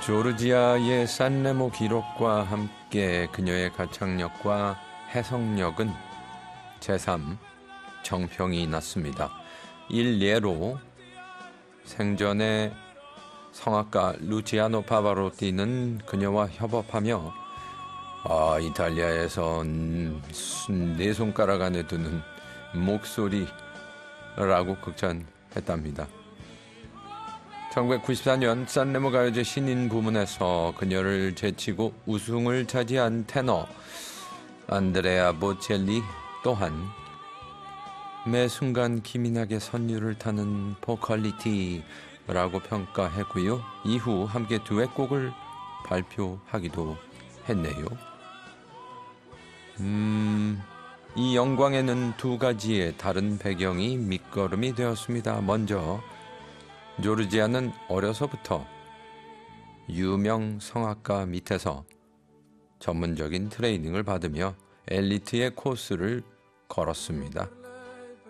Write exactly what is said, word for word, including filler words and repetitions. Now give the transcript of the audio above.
조르지아의 산레모 기록과 함께 그녀의 가창력과 해석력은 제삼 정평이 났습니다. 일례로 생전에 성악가 루치아노 파바로티는 그녀와 협업하며 아, 이탈리아에서 네 손가락 안에 드는 목소리라고 극찬했답니다. 천구백구십사 년 산레모 가요제 신인 부문에서 그녀를 제치고 우승을 차지한 테너 안드레아 보첼리 또한 매 순간 기민하게 선율을 타는 보컬리티라고 평가했고요. 이후 함께 듀엣곡을 발표하기도 했네요. 음, 이 영광에는 두 가지의 다른 배경이 밑거름이 되었습니다. 먼저 조르지아는 어려서부터 유명 성악가 밑에서 전문적인 트레이닝을 받으며 엘리트의 코스를 걸었습니다.